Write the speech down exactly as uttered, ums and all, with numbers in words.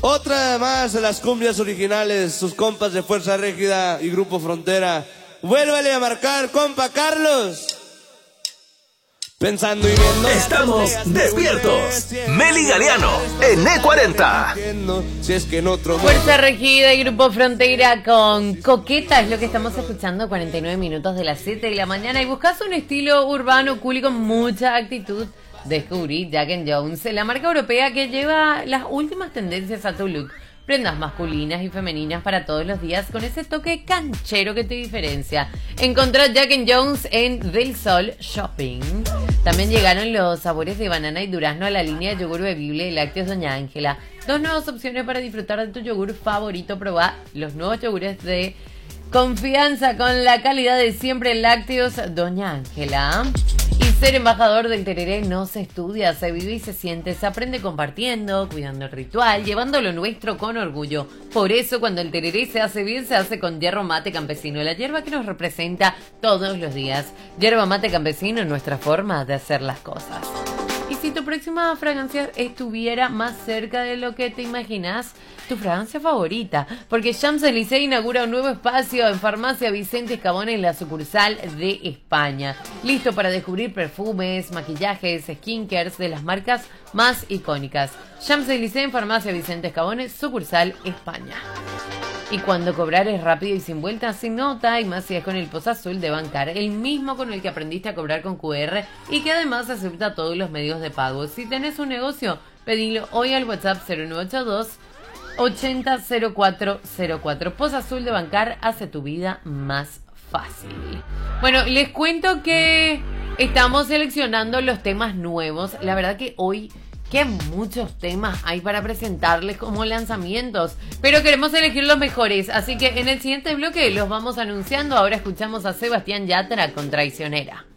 Otra más de las cumbias originales, sus compas de Fuerza Régida y Grupo Frontera. Vuélvale a marcar, compa Carlos. Pensando y viendo. Estamos despiertos. Meli Galeano en E cuarenta. Si es que en otro Fuerza Regida y Grupo Frontera con Coqueta es lo que estamos escuchando. Cuarenta y nueve minutos de las siete de la mañana. Y buscas un estilo urbano cool y con mucha actitud. Descubrí Jack and Jones, la marca europea que lleva las últimas tendencias a tu look. Prendas masculinas y femeninas para todos los días con ese toque canchero que te diferencia. Encontrá Jack and Jones en Del Sol Shopping. También llegaron los sabores de banana y durazno a la línea de yogur bebible y lácteos Doña Ángela. Dos nuevas opciones para disfrutar de tu yogur favorito. Probá los nuevos yogures de confianza con la calidad de siempre, lácteos Doña Ángela. Y ser embajador del tereré no se estudia, se vive y se siente, se aprende compartiendo, cuidando el ritual, llevando lo nuestro con orgullo. Por eso cuando el tereré se hace bien, se hace con yerba mate campesino, la hierba que nos representa todos los días. Yerba mate campesino es nuestra forma de hacer las cosas. Y si tu próxima fragancia estuviera más cerca de lo que te imaginas, tu fragancia favorita, porque Champs-Élysées inaugura un nuevo espacio en Farmacia Vicente Escabón en la sucursal de España. Listo para descubrir perfumes, maquillajes, skincares de las marcas más icónicas. Champs-Élysées en Farmacia Vicente Escabón, sucursal España. Y cuando cobrar es rápido y sin vueltas, sin nota, y más si es con el Post Azul de Bancar, el mismo con el que aprendiste a cobrar con cu erre y que además acepta todos los medios de pago. Si tenés un negocio, pedilo hoy al WhatsApp cero nueve ocho dos ochenta cero cuatro cero cuatro. Post Azul de Bancar hace tu vida más fácil. Bueno, les cuento que estamos seleccionando los temas nuevos. La verdad que hoy que muchos temas hay para presentarles como lanzamientos, pero queremos elegir los mejores, así que en el siguiente bloque los vamos anunciando. Ahora escuchamos a Sebastián Yatra con Traicionera.